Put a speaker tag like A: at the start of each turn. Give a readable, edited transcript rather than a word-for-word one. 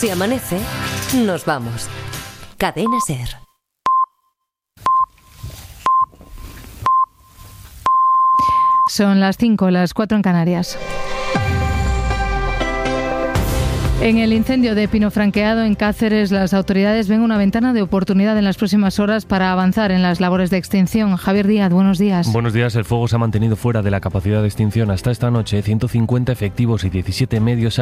A: Si amanece, nos vamos. Cadena SER.
B: Son las 5, las 4 en Canarias. En el incendio de Pino Franqueado en Cáceres, las autoridades ven una ventana de oportunidad en las próximas horas para avanzar en las labores de extinción. Javier Díaz, buenos días.
C: Buenos días. El fuego se ha mantenido fuera de la capacidad de extinción hasta esta noche. 150 efectivos y 17 medios